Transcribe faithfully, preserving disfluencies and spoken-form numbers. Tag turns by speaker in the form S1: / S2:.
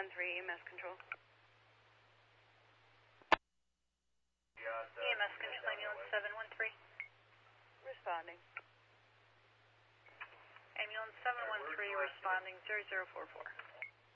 S1: one three, E M S control.
S2: E M S control, ambulance seven one three.
S1: Responding.
S2: Ambulance seven one three responding zero zero four four.